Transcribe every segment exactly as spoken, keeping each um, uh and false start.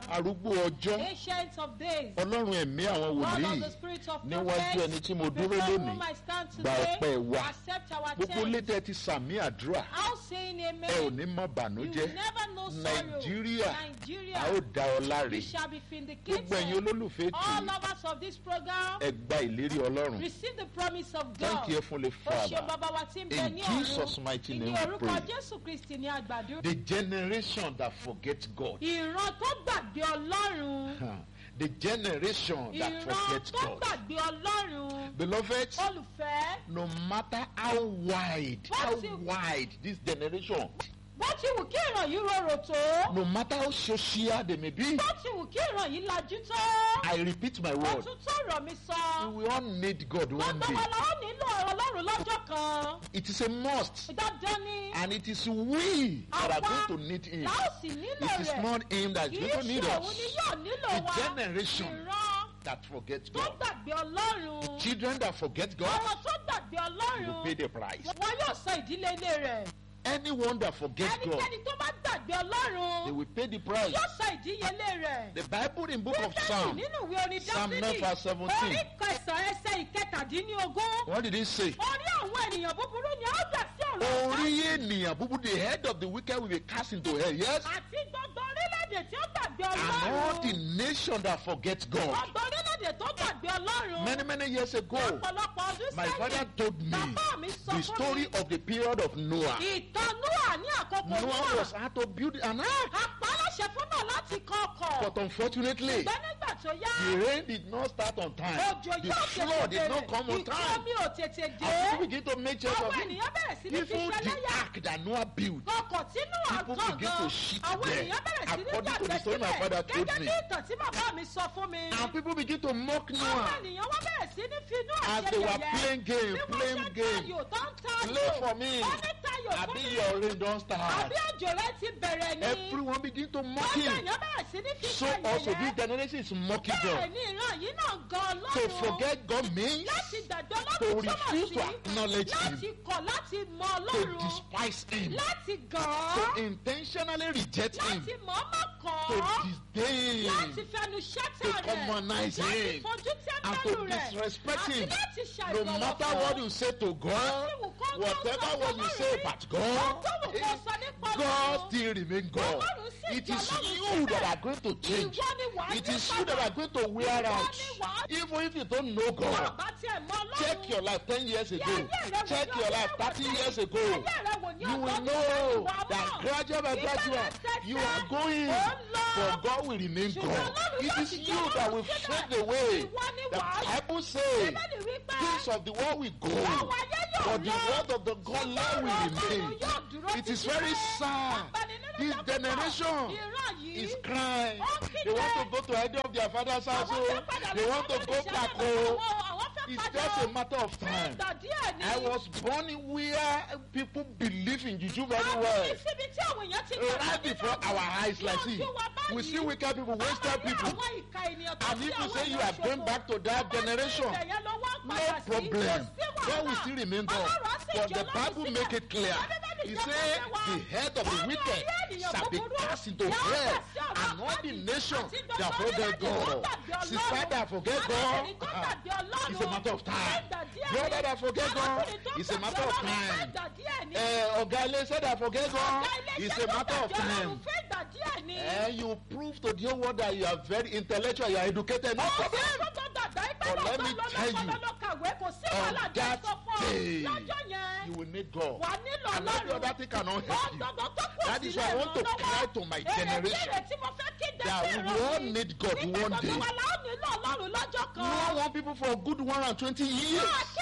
arúgbó ọjọ́, Ancient of days. Ọlọ́run ẹ̀mí àwọn God of wòlíì, the spirit of níwájú ẹni tí mo dúró before lónìí, whom I stand gba today, ọpẹ́ wa. accept our Gbogbo thanks. lédè ti sàmì àdúrà, I'll saying amen. ẹ ò ní mọ You bànújẹ́. will never know sorrow. Nàìjíríà, Nigeria, a ó dá ọ you láre. shall be vindicated. Gbogbo ẹ̀yin olólùfẹ́ ètò All yìí, lovers of this program, ẹ gba ìlérí Ọlọ́run. receive the promise of God. Thank you, Heavenly Ó ṣe Father. bàbá wa tí ń bẹ In ní Jesus' mighty ọ̀run. name Ní we orúkọ pray. Jésù Kristi ní àgbàdo. The generation that forgets God. Ìran tó gbàgbé Ọlọ́run. Huh. The generation that Ìran forgets tó God. gbàgbé Ọlọ́run. Beloved, Olùfẹ́, no matter how wide, how What you- wide this generation, bó ti wù kí ìran yìí rorò tó, no matter how social they may be, bó ti wù kí ìran yìí lajú tó, I repeat my ó word, tún tọrọ mi sọ. we all need God one Gbogbo day. wa la ó nílò ọ̀rọ̀ Ọlọ́run lọ́jọ́ kan. It is a must, Dandan ni. and it is we that are Àwa going to need Him. la ó sì nílò It is rẹ̀. not Him that is Kì í going to need ṣe òun ni us. yóò nílò The wa. generation Ìran that forgets tó God, gbàgbé Ọlọ́run. children that forget God, Ọmọ tó gbàgbé will pay Ọlọ́run. the price. Wọ́n yóò sọ ìdílé ilé rẹ̀. Anyone that forgets God, Ẹnikẹ́ni tó bá gbàgbé they Ọlọ́run will pay the price. yóò sọ ìdíyelé rẹ̀. The Bible in book of Bíbélì Psalm, nínú ìwé orin Psalm Dáfídì, nine verse seventeen. orí kẹsàn-án ẹsẹ̀ ìkẹtàdínlógún. what did he say? Orí àwọn ènìyàn búburú ni a ó dà sí ọ̀rọ̀ Orí ènìyàn búburú, the head of the wicked will be cast into hell, yes? àti gbogbo orílẹ̀-èdè tí ó gbàgbé And all the Ọlọ́run. nation that forgets God. Gbogbo orílẹ̀-èdè tó gbàgbé Ọlọ́run. Many, many years ago, Ọ̀pọ̀lọpọ̀ ọdún my father sẹ́yìn, told me bàbá mi sọ the fún story mi. of the period of Noah. Ìtàn Nóà ní àkókò Noah Nóà. was how to build an ark, Àpá aláṣẹ fún náà láti kọ́ ọkọ̀. but unfortunately, Ṣùgbọ́n nígbà tó yá, the rain did not start on time. òjò The yóò flood tètè did not come on ìkọ́ time. mi ò tètè And people dé. begin to make church Àwọn of him. ènìyàn bẹ̀rẹ̀ sí ní fi Even the ṣẹlẹ́yà. ark that Noah built, Ọkọ̀ tí Nóà people gàn begin to gan. shit Àwọn there, ènìyàn bẹ̀rẹ̀ sí ní according to the yàgbẹ́ story my sílẹ̀. father told Gẹ́gẹ́ me. bí ìtàn tí bàbá mi sọ fún mi. And people begin to mock Àwọn Noah ènìyàn wọ́n bẹ̀rẹ̀ sí ní fi Nóà as ṣe they were yẹ̀yẹ́. playing game, Bí wọ́n playing ṣe game. tayò tó ń tayò. Play for me. Wọ́n ní tayò fún Abi mi. your rain don't start. Àbí òjò rẹ ti bẹ̀rẹ̀ ni. Everyone begin to mock Gbogbo him. èèyàn bẹ̀rẹ̀ sí ní fi So ṣe also this yẹ̀yẹ́. generation is mocking Bẹ́ẹ̀ God. ni ìran yìí náà gan To Ọlọ́run. forget God means Láti gbàgbé to Ọlọ́run túmọ̀ refuse sí. to acknowledge Láti Him, kọ̀ láti mọ to Ọlọ́run. despise Him, Láti gàn to án. intentionally reject Him, Láti mọ̀ọ́mọ̀ kọ̀ to ọ́. disdain Láti Him, fẹnu ṣẹ́tà to rẹ̀. commonize Láti Him, fojú and tẹ́ńbẹ́lú to rẹ̀. disrespect Àti Him. láti No ṣàìbọ̀wọ̀ matter fún. what you say to God, whatever what you say about God, God still remain God. It is you that are going to change. It is you that are going to wear out. Even if you don't know God, check your life ten years ago. Check your life thirty years ago. You will know that gradually by gradually you are going, but God will remain God. It is you that will fade away. The Bible says, things of the world will go, but the word of the God Lord will remain. It is very sad. This generation is crying. They want to go to any of their father's house. Oh. They want to go back home. It's just a matter of time. I was born where people believe in Juju very well. Right before our eyes, like see, we see wicked people, wasted people. And if you say you are going back to that generation, no problem. God will still remain God. But the Bible make it clear. He said, the head of the wicked shall be cast into hell, and all the nations that forget God. Sister that forget God, uh, it's a matter of time. Brother that forget God, it's a matter of time. Uh, Ogale said that forget God, it's a matter of time. Uh, you prove to the whole world that you are very intellectual, you are educated. No problem. But let me tell you, on that day, you will need God. And every other thing cannot help you. That is why I want to cry to my generation that we all need God one day. We all want people for a good one and twenty years.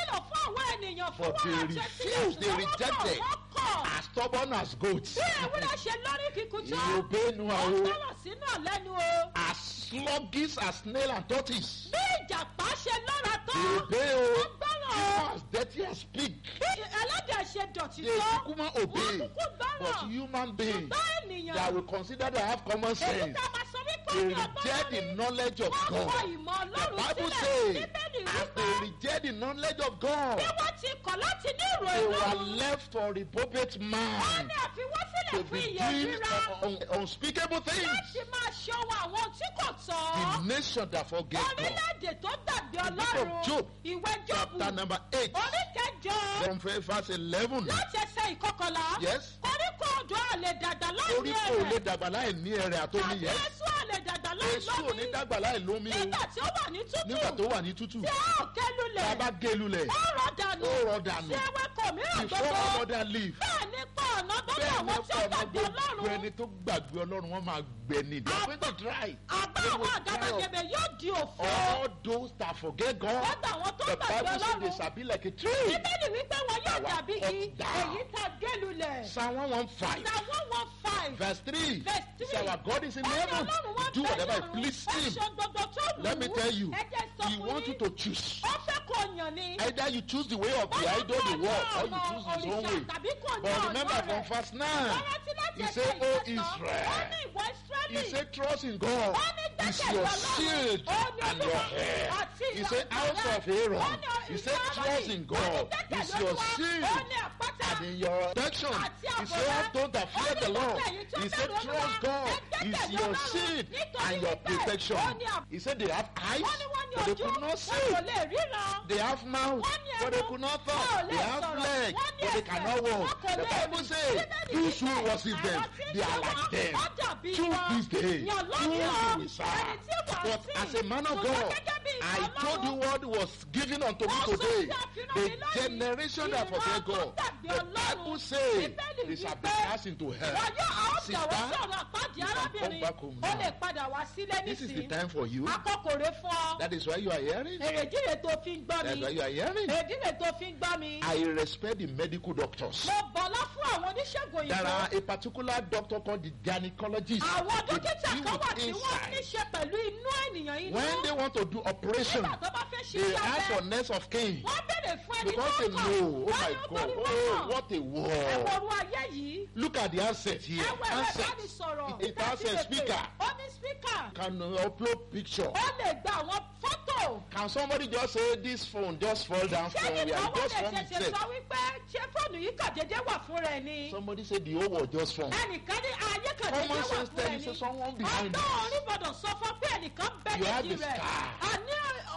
But they refuse, they rejected. As stubborn as goats. You obey Noah. As sluggish as snail and tortoise. They obey. Even as dirty as pig. They kuma obey. But human beings that will consider they have common sense, they reject the knowledge of God. The Bible says, as they reject the knowledge of God, they were left for reprobate man to be doing un- un- unspeakable things. Nation that forget God. Orílẹ̀-èdè tó gbàgbé The book Ọlọ́run. of Job, Ìwé Jóòbù. chapter number eight, Orí kẹjọ. from verse eleven. Láti ẹsẹ̀ ìkọkànlá. Yes. Koríko òjò àlè dàgbà láì Orí ní kò lè ẹ̀rẹ̀. dàgbà láì ní ẹrẹ̀ àtomi Tàbí yẹn. èso àlè dàgbà láì Èso ò ní lómi. dàgbà láì lómi o. Nígbà tí ó wà ní tútù. Nígbà tó wà ní tútù. Tí a ò ké lulẹ̀. Tá a bá gé lulẹ̀. Ó rọ̀ dànù. Ó rọ̀ dànù. Tí ewéko mìíràn Before gbogbo. other leaf. Bẹ́ẹ̀ ni pa ọ̀nà gbọ́dọ̀ Bẹ́ẹ̀ ni àwọn tí ó ọ̀pọ̀ ọmọ gbàgbé gbogbo Ọlọ́run. ẹni tó gbàgbé Ọlọ́run wọ́n máa gbẹ ni. They are going to dry. Àbá They àwọn will dry up. àgàbàgebè yóò di òfo. All those that forget God, Lọ́dọ̀ àwọn tó the gbàgbé Bible says they Ọlọ́run. shall be like a tree. Bíbélì wípé wọn yóò Our dàbí cut igi down. èyí tá a gé lulẹ̀. Psalm one fifteen, Psalm one one five. verse three. Verse three. Say our God is in Ó ní heaven. Ọlọ́run wá Do bẹ whatever lọ́run. it pleases Ó him. ṣe gbogbo tó wù ú. Let me tell you, Ẹ jẹ́ sọ he fún wants you yín. to choose. Ó fẹ́ kó yàn ni. Either you choose the way of the Bóyá idol, the kó world, yàn or you ọ̀nà choose his own òrìṣà way. tàbí kó yàn But ọ̀nà remember rẹ̀. from verse nine, Rántí láti he ẹsẹ̀ said, "O ìkẹsàn-án. Israel." Ó ní ìwọ He Ísírẹ́lì. said, trust in God Ó ní is gbẹ́kẹ̀lé your Ọlọ́run. shield Ó ní and your Olúwa hair. àti He said, ìlànà house rẹ̀. of Aaron. Ó ní He said, Ísírẹ́lì. trust in Ó ní God gbẹ́kẹ̀lé is your Olúwa. shield Ó ní àpáta. and in your protection. Àti He àbò said, rẹ̀. all those that fear Ó ní the Lord. gbogbo èyí tó He said, bẹ̀rù trust Olúwa. God Ẹ is gbẹ́kẹ̀lé your Ọlọ́run. shield Nítorí and your wípé protection. ó ní àbò. He said, they have eyes, Wọ́n ní wọ́n ní but they ojú. could not Wọ́n see. kò lè ríran. They have mouth, Wọ́n ní but they ẹnu. could not Wọ́n ò talk. lè They have sọ̀rọ̀. legs, Wọ́n ní but they ẹsẹ̀. cannot walk. Wọ́n kò The lè Bible rìn. says, Bíbélì those who wípé worship them, àwọn tí ń they are ṣe like wọ́n, them. ó dàbí Choose wọn. this day Yàn who lónìí you o. will serve. Ẹni tí wàá But sìn. as a man of Ṣùgbọ́n God, gẹ́gẹ́ bí I ìtàn told you Ọlọ́run. what was given unto me Ó sọ today. sí àfihàn The mi lónìí. generation that forget Ìran God. tó gbàgbé The Ọlọ́run. Bible says Bíbélì they shall be wípé cast into hell. wọ́n yóò àwọn Sister, jọ̀wọ́ sí ọ̀rọ̀ àpáàdì you can come arábìnrin. back home Ó now. lè padà wá sílé This is the nísìnyí. time for you. Akọkòrè fún ọ. That is why you are hearing. Èrèdíre tó fi ń gbọ́ That's why mi. you are hearing. Èrèdíre tó fi ń gbọ́ mi. I respect the medical doctors. Mo bọ̀lá fún àwọn oníṣègùn There are òyìnbó. a particular doctor called the gynecologist. Àwọn They dókítà deal kan wà with tí wọ́n ní inside. ṣe pẹ̀lú inú ènìyàn inú. When they want to do operation, Nígbà tó bá fẹ́ they ṣiṣẹ́ ask for abẹ́, nurse of kin. wọ́n béèrè fún ẹni Because tó they kàn. know, oh Wọ́n my ní ó God, torí wọ́n oh, kàn. what a Ẹ war. wo orú ayé yìí. Look at the handset here. Ẹ wo ẹ̀rọ Handset. ìbánisọ̀rọ̀. It has a speaker. Ó ní speaker. Can upload picture. Ó lè gba àwọn fọ́tò. Can somebody just say this phone just fall down Ṣé from where nìkan it wọ́n just lè from ṣẹ̀ṣẹ̀ itself? sọ wípé ṣé fóònù yìí kàn déédéé wà fún rẹ̀ ni? Somebody say the whole world just from. Ẹnìkan ní ayé kàn Common déédéé wà sense fún tell rẹ̀ you ni. say someone behind Ọ̀dọ́ us. orí gbọ́dọ̀ sọ fún pé ẹnìkan bẹ́ You have nídìí the rẹ̀. star. Àní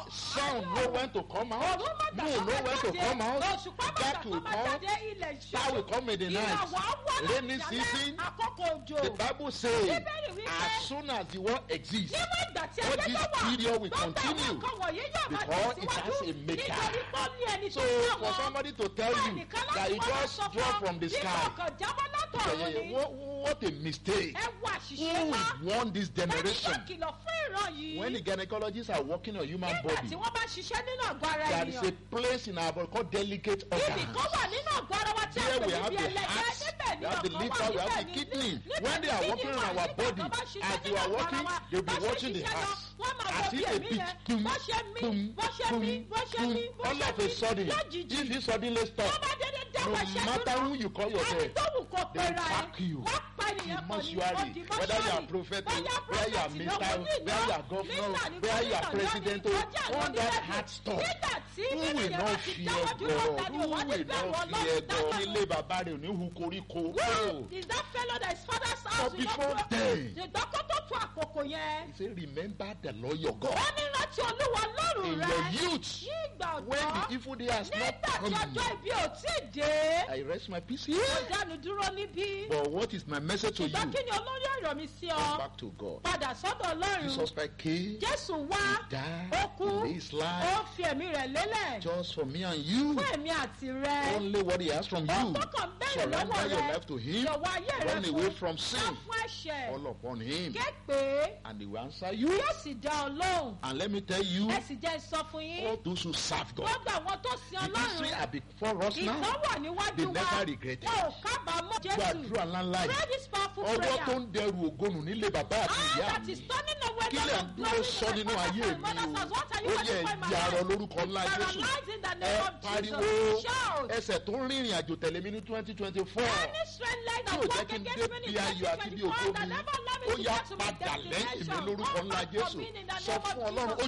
Sun know when to come out. Òru má gbà Moon tó know bá when to jáde. come out. Òṣùpá má gbà Dark tó will bá come. jáde ilẹ̀ ìṣú. Star will come in the night. Ìràwọ̀ á wọ̀ Rainy láti season. ìyálẹ̀ àkókò òjò. The Bible says, Bíbélì wípé as soon as the world exists, níwọ̀n ìgbà tí all ẹgbẹ́ this tó wà, period will gbogbo àwọn continue nǹkan wọ̀nyí yóò máa because it tẹ̀síwájú has a maker. nítorí pé ó ní ẹni so tó dá for wọn. somebody to tell you Ẹnìkan láti that it wọ́n just sọ fún drop ọ, from the nígbà sky, kan jábọ́ látọ̀ yeah, ọ̀run yeah, yeah. ni. What, what a mistake. Ẹ wo àṣìṣe Who ńlá. will warn this generation? Ẹni tó kìlọ̀ fún ìran yìí. When the gynecologists are working on human Nígbà body, tí wọ́n bá ṣiṣẹ́ nínú àgọ́ ara there is a ènìyàn. place in our body called delicate Ibì organs. kan wà nínú àgọ́ ara wa tí a Here pè we ní have bí the ẹlẹ́gbẹ́. heart, Níbẹ̀ we ni have the ọkàn wà, liver, we have níbẹ̀ the ni- kidney. níbẹ̀ When they ni are kídìní working on wà, our nígbà body, tó bá ṣiṣẹ́ as they nínú are àgọ́ working, ara wa, they'll be bá ṣe watching the ṣiṣẹ́ lọ, heart. wọ́n máa As wo bí if a èmi beat, yẹn, boom, bó ṣe mí, boom, bó ṣe boom, mí, bó ṣe boom. mí, bó All ṣe of a mí, sudden, lójijì. if you suddenly Tó stop, bá dédé no dáwọ́ iṣẹ́ matter dúró, who you call ẹni yourself, tó wù kó they will pera ẹ̀, pack you. wọ́n pa ènìyàn the pọ̀ ní mortuary, odi whether you are mọ́ṣúárì. prophet, Bóyá whether you are prophet minister, lọ́wọ́ whether you are nígbà governor, ní whether you are gómìnà president, lónìí, ọjà on that lónìí heart stop. nígbà tí Who bíbélì will yẹn bá not ti fear dáwọ́ dúró, God? ta ni Who ò wá ní will bẹ̀rù not fear Ọlọ́run God? dáwọ́ Ilé bàbá rẹ̀ ò ní hu koríko. Who No. is that fellow that his father's house But will not before grow? then, Ṣùgbọ́n kó tó tó àkókò yẹn. he said, remember the Lord your God. Wọ́n ní láti Olúwa lọ́rùn In rẹ̀. your youth, Ní ìgbà when ọ̀dọ́. the evil day has not Nígbà tí come, ọjọ́ ibi ò tí ì dé. I rest my peace Mo here. dánu dúró níbí. But what is my message to you? Ṣùgbọ́n kí ni olórí ọ̀rọ̀ mi sí Come ọ? back to God. Padà sọ́dọ̀ Ọlọ́run. Jesus Christ came, Jésù wá. He died, Ó kú. He laid His Ó life fi ẹ̀mí rẹ̀ lélẹ̀. just for me and you. Fún ẹ̀mí àti rẹ̀. Only what He has from Ó you. tọ́kàn bẹ̀rẹ̀ Surrender lọ́wọ́ your rẹ̀. life to Him. Jọ̀wọ́ ayé rẹ̀ Run fún. away from sin. Sá fún ẹ̀ṣẹ̀. All upon Him. Ké pé And He will answer you. yóò sì dá ọ lóhùn. And let me tell you, Ẹ sì jẹ́ sọ fún yín. all those who serve God, Wọ́n gbà wọ́n tó sin the history Ọlọ́run. are before us Ìtàn now. wà níwájú They wa. never regret it. Wọn ò kábàámọ̀ Jésù. Gbàdúrà ńláńlá Pray yìí. this powerful Ọwọ́ prayer. tó ń dẹrù ògónù nílé bàbá àti Ah, ìyá that mi. is turning away Kí lẹ̀ ń dúró sọ nínú ayé mi o? Ó yẹ ìdí arọ lórúkọ ńlá Jésù. Paralyzed in the Ẹ name of pariwo Jesus. Shout. ẹsẹ̀ tó ń rìnrìn àjò tẹ̀lé mi ní twenty twenty four. Any strength line Tí ò of jẹ́ work kí n dé against me in bí ayọ̀ àti bí twenty twenty-four ògo that mi. never allow me Ó to yá get to my padà lẹ́yìn mi destination. lórúkọ Come ńlá back Jésù. for me in the Sọ name fún of Ọlọ́run, ó Jesus.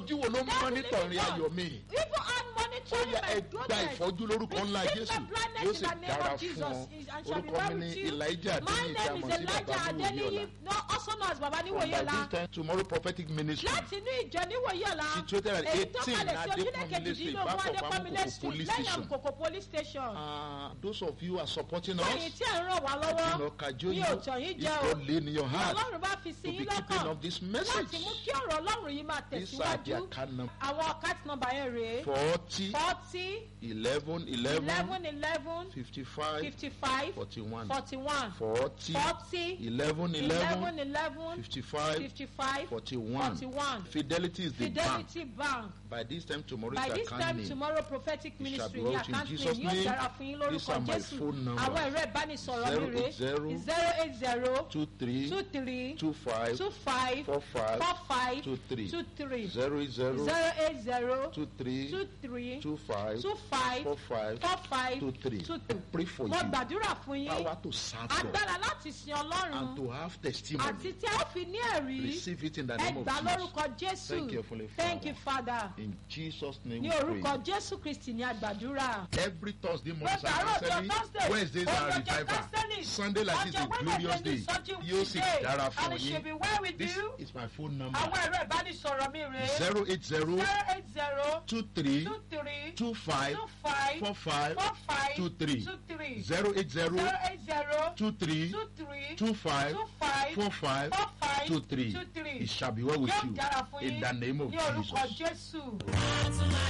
ojú wo ló ń mọ́nítọ̀ ìrìn ayọ̀ mi. Even on ó monitoring yẹ my ẹgbà goodness. ìfọ́jú lórúkọ ńlá Receive Jésù the blindness yóò in sì the name dára of fún Jesus. ọ. And shall be Orúkọ well mi with ní you. Elijah My Adéníyì tí a name mọ̀ is sí Elijah bàbá mi Adeniyi, Wòyíọ̀lá. no, also known as Baba From by Niwoyola. this time tomorrow prophetic ministry Láti inú ìjọ Níwòyíọ̀lá. situated at Èyí tó eighteen kalẹ̀ sí ojúlé Adékúnmi Street, kejìdínlógún back of Adékúnmi Amukoko Street police lẹ́yìn station. Amukoko police station. Uh, those of you who are supporting Lẹ́yìn us, tí ẹ̀ ń ràn wá you lọ́wọ́. know, Kajo, Mi you ò tàn yín it's jẹ o. God laying in your Bí heart Ọlọ́run bá fi sí to yín be keeping lọ́kàn of this láti message. mú kí ọ̀rọ̀ Ọlọ́run yìí máa These are tẹ̀síwájú. their account number. Àwọn account number yẹn rèé. forty, forty, eleven, eleven, eleven, eleven, fifty-five, fifty-five, forty-one. forty-one, forty, forty, eleven, eleven, eleven, eleven, fifty-five, fifty-five, forty-one. forty-one. Fidelity is the bank. Fidelity Bank. By this time tomorrow By is this account time name. tomorrow prophetic It shall ministry be ní wrought in àkáǹtì Jesus' yóò name. dára fún yín These lórúkọ are my Jésù. phone numbers. Àwọn ẹ̀rọ ìbánisọ̀rọ̀ mi zero rèé eight zero, zero eight zero two three, two three two five, two five four five, four five two three. two three zero eight zero, zero eight zero two three, two three two five, two five four five, four five two three. two I pray for Mo you. gbàdúrà fún yín Power to serve God agbára láti sin and Ọlọ́run to have testimony. àti tí a ó fi ní ẹ̀rí Receive it in the name of ẹgbàá Jesus. lórúkọ Jésù. Thank you, Heavenly Thank you, Father. Father. In Jesus' name Ní we orúkọ pray. Jésù Kristi ní àgbàdúrà. Every Thursday morning is Gbogbo àárọ̀ ọjọ́ counseling. Thursday, Wednesdays are ọjọ́ revival. counseling. Sunday like this is a Ọjọ́ glorious Wednesday day. ní ìsọjí Yóò sì today, dára and fún it should yín. be well with This you. is my phone number. Àwọn ẹ̀rọ ìbánisọ̀rọ̀ mi rèé. zero eight zero, zero eight zero two three, two three two five, two five four five, four five two three. two three zero eight zero, zero eight zero two three, two three two five, two five four five, four five two three. two three. It shall be well with Yóò you. dára fún In yín the name of ní orúkọ Jesus. Jésù.